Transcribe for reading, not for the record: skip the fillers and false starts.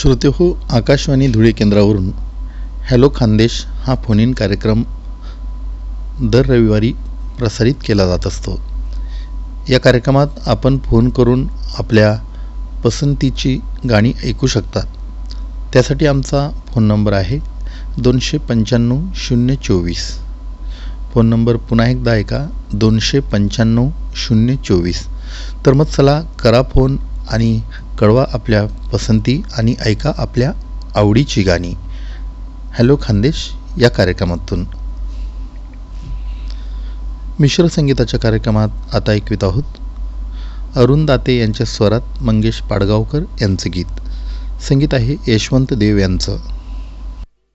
श्रोते हो, आकाशवाणी धुळे केंद्रावरून हॅलो खानदेश हा फोन इन कार्यक्रम दर रविवारी प्रसारित केला जात असतो. या कार्यक्रमात आपण फोन करून आपल्या पसंतीची गाणी ऐकू शकतात. त्यासाठी आमचा फोन नंबर आहे 295-024. फोन नंबर पुन्हा एकदा ऐका, 295-024. तर मग चला करा फोन आणि कळवा आपल्या पसंती आणि ऐका आपल्या आवडीची गाणी हॅलो खानदेश या कार्यक्रमातून. मिश्र संगीताच्या कार्यक्रमात आता ऐकवित आहोत अरुण दाते यांच्या स्वरात मंगेश पाडगावकर यांचं गीत. संगीत आहे यशवंत देव यांचं.